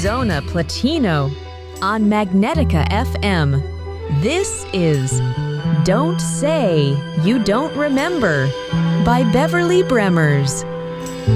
Arizona Platino on Magnetica FM. This is Don't Say You Don't Remember by Beverly Bremmers.